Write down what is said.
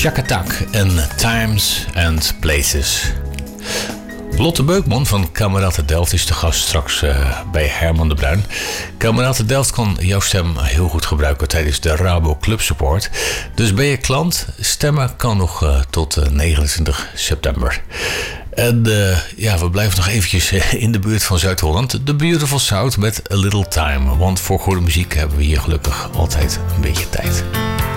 Shakatak en Times and Places. Lotte Beukman van Kameraden Delft is de gast straks bij Herman de Bruin. Kameraden Delft kan jouw stem heel goed gebruiken tijdens de Rabo Club Support. Dus ben je klant? Stemmen kan nog tot 29 september. En we blijven nog eventjes in de buurt van Zuid-Holland. The Beautiful South met A Little Time. Want voor goede muziek hebben we hier gelukkig altijd een beetje tijd.